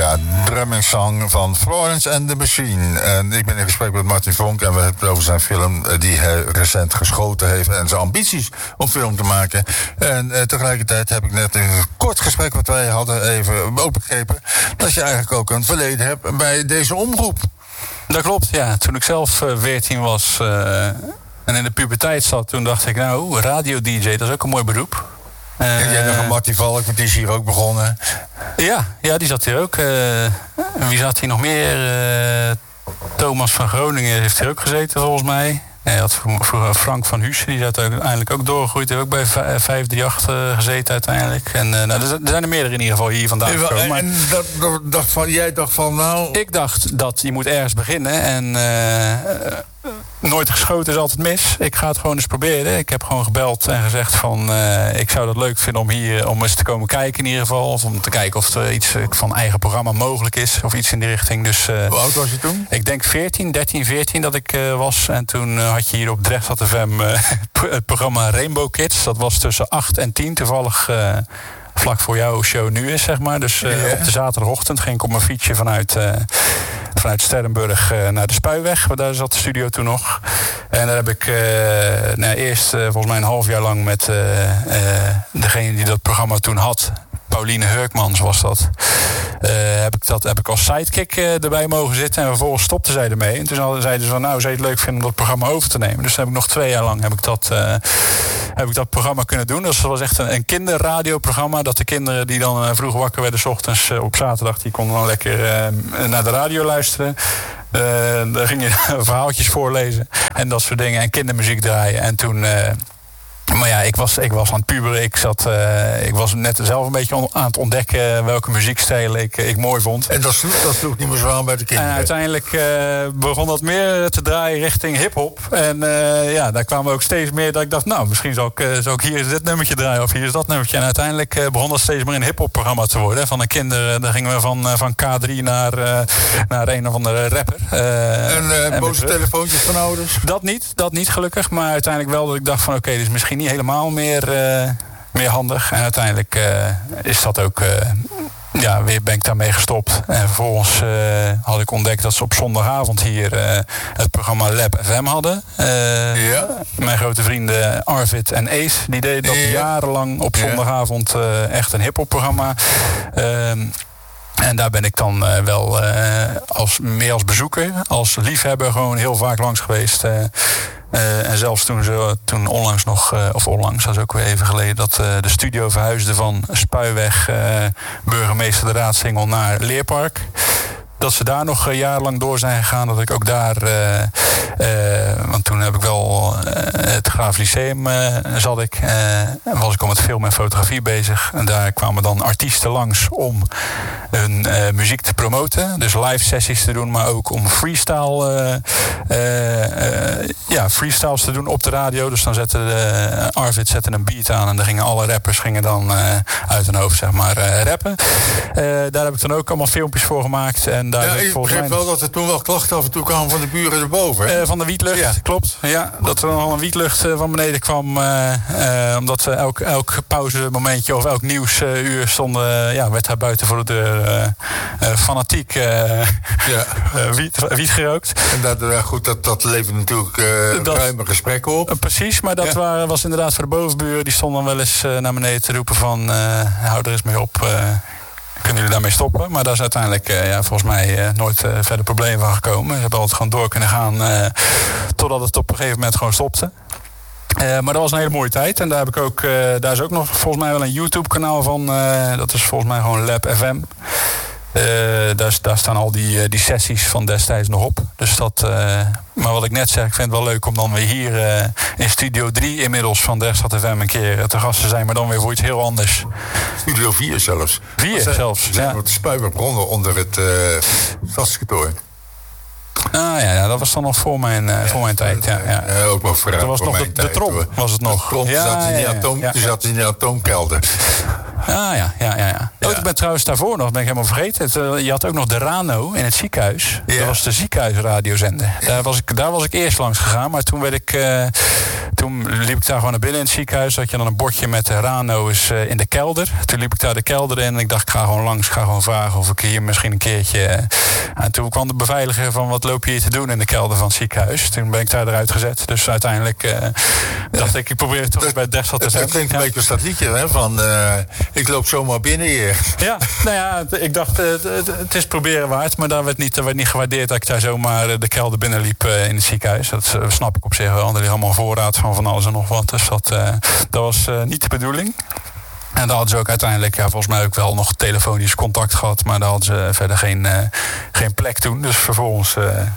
Ja, Drum and Song van Florence and the Machine. En ik ben in gesprek met Martin Vonk en we hebben het over zijn film die hij recent geschoten heeft en zijn ambities om film te maken. En tegelijkertijd heb ik net in een kort gesprek wat wij hadden even opengegrepen dat je eigenlijk ook een verleden hebt bij deze omroep. Dat klopt, ja. Toen ik zelf 14 was en in de puberteit zat, toen dacht ik, nou, radio-dj, dat is ook een mooi beroep. En jij nog een Martin Valk, want die is hier ook begonnen. Ja, die zat hier ook. Wie zat hier nog meer? Thomas van Groningen heeft hier ook gezeten, volgens mij. Hij had vroeger Frank van Hussen, die is uiteindelijk ook doorgegroeid. Hij heeft ook bij 538 gezeten uiteindelijk. En er zijn er meerdere in ieder geval hier vandaan gekomen. Maar en jij dacht van nou... Ik dacht dat je moet ergens beginnen en... nooit geschoten is altijd mis. Ik ga het gewoon eens proberen. Ik heb gewoon gebeld en gezegd van... ik zou dat leuk vinden om eens te komen kijken in ieder geval. Of om te kijken of er iets van eigen programma mogelijk is. Of iets in die richting. Dus, hoe oud was je toen? Ik denk 13, 14 dat ik was. En toen had je hier op Drexel FM het programma Rainbow Kids. Dat was tussen 8 en 10 toevallig... vlak voor jouw show nu is, zeg maar. Dus op de zaterdagochtend ging ik op mijn fietsje vanuit Sterrenburg naar de Spuiweg. Daar zat de studio toen nog. En daar heb ik eerst volgens mij een half jaar lang met degene die dat programma toen had... Pauline Hurkmans was dat. Heb ik als sidekick erbij mogen zitten. En vervolgens stopte zij ermee. En toen zeiden ze van, nou, zou je het leuk vinden om dat programma over te nemen? Dus heb ik nog 2 jaar lang heb ik dat programma kunnen doen. Dus dat was echt een kinderradioprogramma. Dat de kinderen die dan vroeg wakker werden 's ochtends op zaterdag... die konden dan lekker naar de radio luisteren. Daar ging je verhaaltjes voorlezen. En dat soort dingen. En kindermuziek draaien. En toen... Maar ja, ik was aan het puberen. Ik was net zelf een beetje aan het ontdekken welke muziekstijlen ik mooi vond. En dat sloeg niet meer zo aan bij de kinderen? En uiteindelijk begon dat meer te draaien richting hiphop. En daar kwamen ook steeds meer dat ik dacht... nou, misschien zou ik hier dit nummertje draaien of hier is dat nummertje. En uiteindelijk begon dat steeds meer een hiphop-programma te worden. Van de kinderen, daar gingen we van K3 naar een of andere rapper. En boze telefoontjes van ouders? Dat niet gelukkig. Maar uiteindelijk wel dat ik dacht van oké, dus misschien niet helemaal meer handig. En uiteindelijk is dat ook... weer ben ik daarmee gestopt. En vervolgens had ik ontdekt dat ze op zondagavond hier het programma Lab FM hadden. Mijn grote vrienden Arvid en Ace, die deden dat jarenlang op zondagavond echt een hiphop-programma. En daar ben ik dan wel meer als bezoeker, als liefhebber gewoon heel vaak langs geweest. En zelfs toen onlangs nog, dat is ook weer even geleden... dat de studio verhuisde van Spuiweg, burgemeester de Raadsingel naar Leerpark... dat ze daar nog jarenlang door zijn gegaan. Dat ik ook daar... want toen heb ik wel het Graaf Lyceum zat ik. Was ik al met film en fotografie bezig. En daar kwamen dan artiesten langs om hun muziek te promoten. Dus live sessies te doen, maar ook om freestyles te doen op de radio. Dus dan Arvid een beat aan en dan gingen alle rappers dan uit hun hoofd, zeg maar, rappen. Daar heb ik dan ook allemaal filmpjes voor gemaakt. En ik begreep wel dat er toen wel klachten af en toe kwamen van de buren erboven. Van de wietlucht, klopt. Ja, dat er al een wietlucht van beneden kwam. Omdat elk pauzemomentje of elk nieuwsuur werd daar buiten voor de deur fanatiek wiet gerookt. En dat levert natuurlijk ruime gesprekken op. Precies, maar dat was inderdaad voor de bovenburen. Die stonden wel eens naar beneden te roepen van... hou er eens mee op... kunnen jullie daarmee stoppen? Maar daar is uiteindelijk volgens mij nooit verder problemen van gekomen. Ze hebben altijd gewoon door kunnen gaan totdat het op een gegeven moment gewoon stopte. Maar dat was een hele mooie tijd. En daar is ook nog volgens mij wel een YouTube-kanaal van. Dat is volgens mij gewoon Lab FM. Daar staan al die sessies van destijds nog op. Dus maar wat ik net zeg, ik vind het wel leuk om dan weer hier in Studio 3 inmiddels van Drexel FM een keer te gast te zijn. Maar dan weer voor iets heel anders. Studio 4 zelfs. 4 zelfs, ja. De Spuiweg begonnen onder het stadskantoor. Dat was dan nog voor mijn tijd. Ja. Ook nog vooruit. Dat was nog de trom, was het nog. Toen zat hij in de atoomkelder. Ja. Ik ben trouwens daarvoor nog, ben ik helemaal vergeten. Je had ook nog de Rano in het ziekenhuis. Dat was de ziekenhuisradiozender. Daar was ik eerst langs gegaan, maar toen toen liep ik daar gewoon naar binnen in het ziekenhuis. Had je dan een bordje met Rano is in de kelder. Toen liep ik daar de kelder in en ik dacht, ik ga gewoon langs. Ik ga gewoon vragen of ik hier misschien een keertje... En toen kwam de beveiliger van, wat loop je hier te doen in de kelder van het ziekenhuis? Toen ben ik daar eruit gezet. Dus uiteindelijk dacht ik probeer het toch bij het Deksel te zetten. Dat klinkt een beetje als dat liedje, hè? Van, ik loop zomaar binnen hier. Ja, nou ja, ik dacht, het is proberen waard. Maar daar werd niet gewaardeerd dat ik daar zomaar de kelder binnenliep in het ziekenhuis. Dat snap ik op zich wel. Er ligt allemaal voorraad van alles en nog wat. Dus dat was niet de bedoeling. En daar hadden ze ook uiteindelijk, volgens mij ook wel nog telefonisch contact gehad. Maar daar hadden ze verder geen plek toen. Dus vervolgens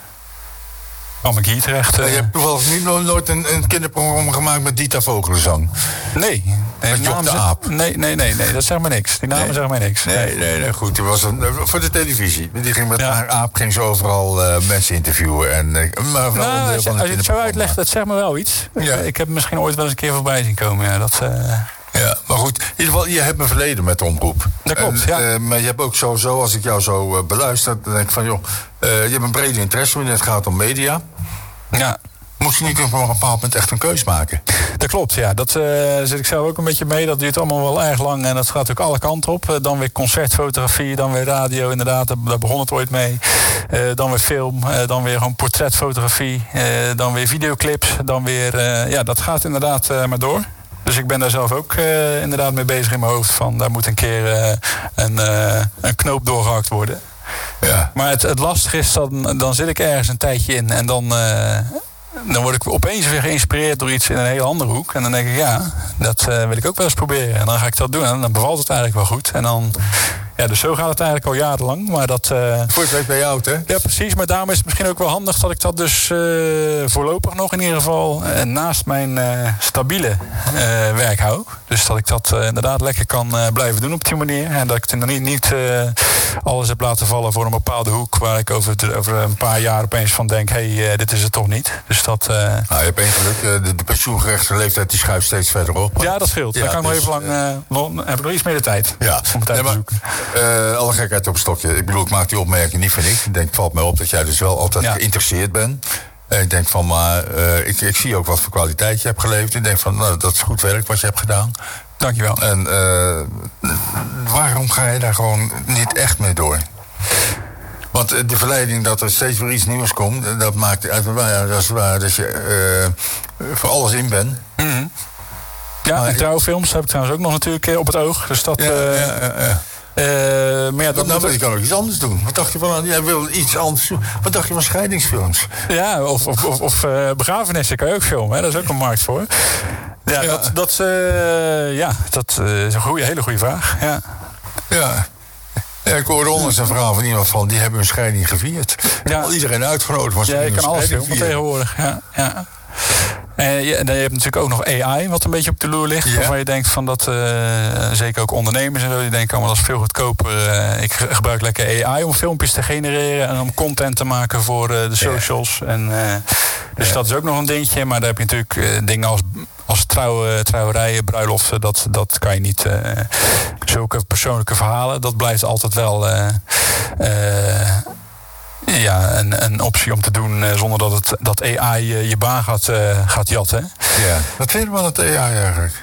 kwam ik hier terecht. Je hebt toevallig nooit een kinderprogramma gemaakt met Dita Vogelenzang? Nee. Met Job de Aap? Nee, dat zegt me niks. Die namen zeggen mij niks. Nee, goed. Die was voor de televisie. Die ging met haar aap, ging ze overal mensen interviewen. Als je het zo uitlegt, dat zegt me wel iets. Ja. Ik heb misschien ooit wel eens een keer voorbij zien komen. Ja, ja, maar goed, in ieder geval, je hebt een verleden met de omroep. Dat klopt, ja. Maar je hebt ook sowieso, als ik jou zo beluister, dan denk ik van, joh, je hebt een brede interesse wanneer het gaat om media. Ja. Moest je niet op een bepaald moment echt een keus maken? Dat klopt, ja. Dat zit ik zelf ook een beetje mee. Dat duurt allemaal wel erg lang en dat gaat ook alle kanten op. Dan weer concertfotografie, dan weer radio, inderdaad. Daar begon het ooit mee. Dan weer film, dan weer gewoon portretfotografie. Dan weer videoclips, dan weer... dat gaat inderdaad maar door. Dus ik ben daar zelf ook inderdaad mee bezig in mijn hoofd. Van, daar moet een keer een knoop doorgehakt worden. Ja. Maar het lastige is, dan zit ik ergens een tijdje in. En dan word ik opeens weer geïnspireerd door iets in een hele andere hoek. En dan denk ik, dat wil ik ook wel eens proberen. En dan ga ik dat doen en dan bevalt het eigenlijk wel goed. En dan... Ja, dus zo gaat het eigenlijk al jarenlang. Maar dat, voor het werk bij jou, hè? Ja, precies. Maar daarom is het misschien ook wel handig dat ik dat dus voorlopig nog in ieder geval naast mijn stabiele werk hou. Dus dat ik dat inderdaad lekker kan blijven doen op die manier. En dat ik het niet alles heb laten vallen voor een bepaalde hoek waar ik over een paar jaar opeens van denk, dit is het toch niet. Dus dat... je hebt één geluk. De pensioengerechtigde leeftijd die schuift steeds verder op. Ja, dat scheelt. Dan kan ik nog even lang... heb ik nog iets meer de tijd om het uit te zoeken. Alle gekheid op een stokje. Ik bedoel, ik maak die opmerking niet van ik. Ik denk, valt mij op dat jij dus wel altijd geïnteresseerd bent. En ik denk van, maar ik zie ook wat voor kwaliteit je hebt geleverd. Ik denk van, dat is goed werk wat je hebt gedaan. Dankjewel. En waarom ga je daar gewoon niet echt mee door? Want de verleiding dat er steeds weer iets nieuws komt, dat maakt uiteraard dat je voor alles in bent. Mm-hmm. Ja, en trouwfilms heb ik trouwens ook nog natuurlijk op het oog. Dus dat... maar je kan ook iets anders doen. Wat dacht je van? Jij wil iets anders doen. Wat dacht je van scheidingsfilms? Ja, of begrafenissen kan je ook filmen. Hè? Daar is ook een markt voor. Ja, dat is een hele goede vraag. Ja. Ja, ik hoorde onlangs een verhaal van iemand van, die hebben hun scheiding gevierd. Ja. Al iedereen uitgenodigd. Ja, je kan alles filmen tegenwoordig. Ja. En je hebt natuurlijk ook nog AI, wat een beetje op de loer ligt. Ja. Waarvan je denkt van dat, zeker ook ondernemers en zo, die denken allemaal dat is veel goedkoper. Ik gebruik lekker AI om filmpjes te genereren en om content te maken voor de socials. Ja. En, dus dat is ook nog een dingetje. Maar daar heb je natuurlijk dingen als trouwerijen, bruiloften, dat kan je niet. Zulke persoonlijke verhalen, dat blijft altijd wel... een optie om te doen zonder dat AI je baan gaat jatten. Ja. Wat vind je van het AI eigenlijk?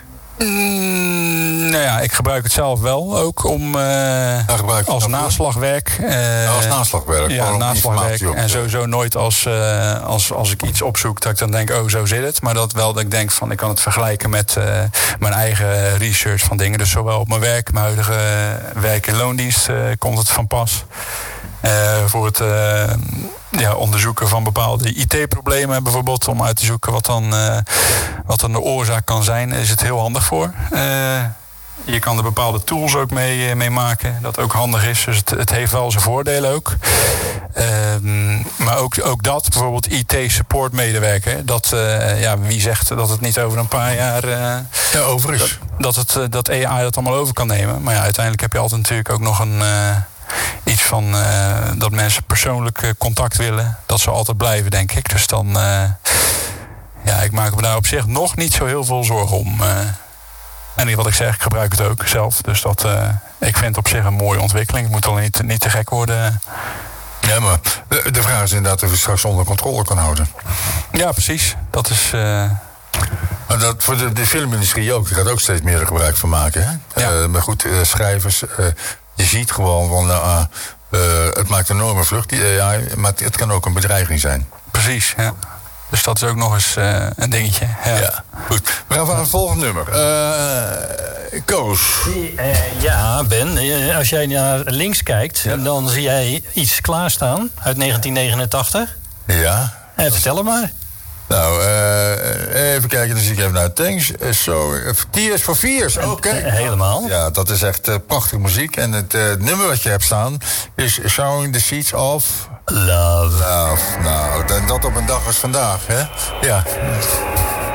Ik gebruik het zelf wel ook om als naslagwerk. Als naslagwerk? Ja, naslagwerk. En sowieso nooit als ik iets opzoek dat ik dan denk, zo zit het. Maar dat wel dat ik denk van, ik kan het vergelijken met mijn eigen research van dingen. Dus zowel op mijn werk, mijn huidige werk in loondienst komt het van pas. Voor het onderzoeken van bepaalde IT-problemen bijvoorbeeld, om uit te zoeken wat dan de oorzaak kan zijn, is het heel handig voor. Je kan er bepaalde tools ook mee maken, dat ook handig is. Dus het heeft wel zijn voordelen ook. Maar ook dat, bijvoorbeeld IT-support medewerker, wie zegt dat het niet over een paar jaar over is. Dat AI dat allemaal over kan nemen. Maar uiteindelijk heb je altijd natuurlijk ook nog iets van dat mensen persoonlijk contact willen. Dat zal altijd blijven, denk ik. Dus dan... ik maak me daar op zich nog niet zo heel veel zorgen om. En wat ik zeg, ik gebruik het ook zelf. Dus ik vind het op zich een mooie ontwikkeling. Het moet alleen niet te gek worden. Ja, maar de vraag is inderdaad of je het straks onder controle kan houden. Ja, precies. Dat is... Maar dat voor de filmindustrie ook. Die gaat ook steeds meer er gebruik van maken. Hè? Ja. Maar goed, schrijvers... je ziet gewoon van... het maakt een enorme vlucht, die AI. Maar het kan ook een bedreiging zijn. Precies, ja. Dus dat is ook nog eens een dingetje. Ja, goed. We gaan van het volgende nummer. Koos. Ja, Ben, als jij naar links kijkt... dan zie jij iets klaarstaan uit 1989. Ja. Vertel het maar. Nou, even kijken, dan zie ik even naar Thanks. Tears for Fears, oké. Helemaal. Ja, dat is echt prachtige muziek. En het nummer wat je hebt staan is Sowing the Seeds of... Love. Nou, en dat op een dag als vandaag, hè? Ja.